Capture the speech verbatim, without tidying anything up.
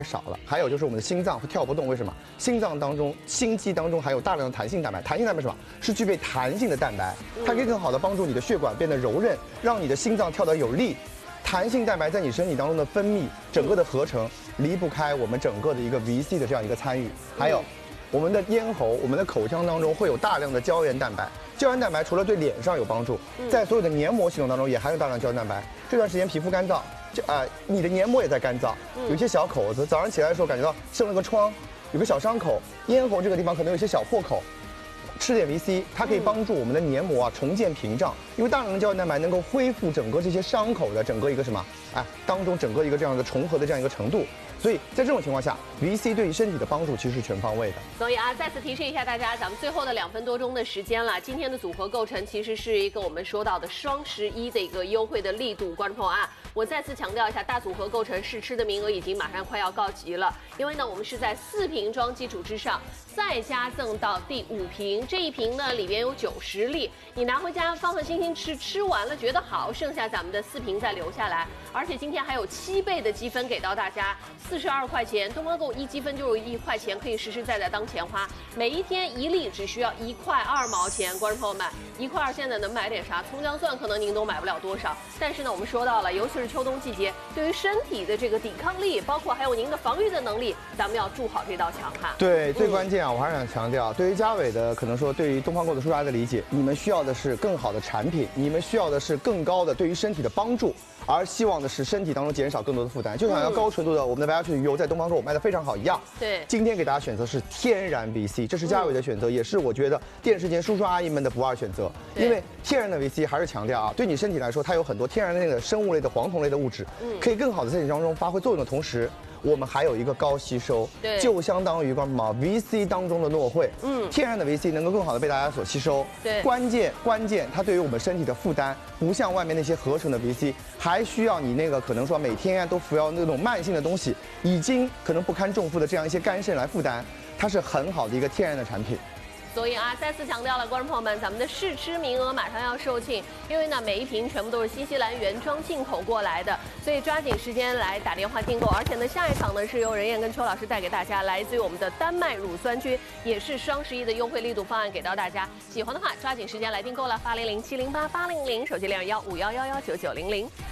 少了，还有就是我们的心脏会跳不动，为什么？心脏当中、心肌当中含有大量的弹性蛋白，弹性蛋白是什么？是具备弹性的蛋白，它可以更好的帮助你的血管变得柔韧，让你的心脏跳得有力。弹性蛋白在你身体当中的分泌，整个的合成离不开我们整个的一个 V C 的这样一个参与，还有。 我们的咽喉、我们的口腔当中会有大量的胶原蛋白，胶原蛋白除了对脸上有帮助，在所有的黏膜系统当中也含有大量胶原蛋白。这段时间皮肤干燥，就啊、呃，你的黏膜也在干燥，有一些小口子，早上起来的时候感觉到生了个疮，有个小伤口，咽喉这个地方可能有一些小破口。 吃点 V C， 它可以帮助我们的黏膜啊重建屏障，因为大量的胶原蛋白能够恢复整个这些伤口的整个一个什么，哎，当中整个一个这样的重合的这样一个程度。所以在这种情况下 ，V C 对于身体的帮助其实是全方位的。 所以啊，再次提示一下大家，咱们最后的两分多钟的时间了，今天的组合构成其实是一个我们说到的双十一的一个优惠的力度，观众朋友啊，我再次强调一下，大组合构成试吃的名额已经马上快要告急了，因为呢，我们是在四瓶装基础之上。 再加赠到第五瓶，这一瓶呢里边有九十粒，你拿回家放放心心吃，吃完了觉得好，剩下咱们的四瓶再留下来。而且今天还有七倍的积分给到大家，四十二块钱，东方购一积分就是一块钱，可以实实在在当钱花。每一天一粒只需要一块二毛钱，观众朋友们，一块二现在能买点啥？葱姜蒜可能您都买不了多少，但是呢，我们说到了，尤其是秋冬季节，对于身体的这个抵抗力，包括还有您的防御的能力，咱们要筑好这道墙哈。 对，最关键。 嗯我还是想强调，对于佳伟的可能说，对于东方购的叔叔阿姨的理解，你们需要的是更好的产品，你们需要的是更高的对于身体的帮助，而希望的是身体当中减少更多的负担。就像要高纯度的我们的白牙去鱼油在东方购卖的非常好一样。 对，今天给大家选择是天然 V C， 这是佳伟的选择，也是我觉得电视前叔叔阿姨们的不二选择。因为天然的 V C 还是强调啊，对你身体来说，它有很多天然的那个生物类的黄酮类的物质，可以更好的在身体当中发挥作用的同时。 我们还有一个高吸收， 对， 就相当于干嘛 ？V C 当中的诺慧，嗯，天然的 V C 能够更好的被大家所吸收。 对， 关键关键，它对于我们身体的负担，不像外面那些合成的 V C， 还需要你那个可能说每天都服药那种慢性的东西，已经可能不堪重负的这样一些肝肾来负担，它是很好的一个天然的产品。 所以啊，再次强调了，观众朋友们，咱们的试吃名额马上要售罄，因为呢，每一瓶全部都是新西兰原装进口过来的，所以抓紧时间来打电话订购。而且呢，下一场呢是由任燕跟邱老师带给大家，来自于我们的丹麦乳酸菌，也是双十一的优惠力度方案给到大家。喜欢的话，抓紧时间来订购了，八零零七零八八零零，手机零二幺五幺幺幺九九零零。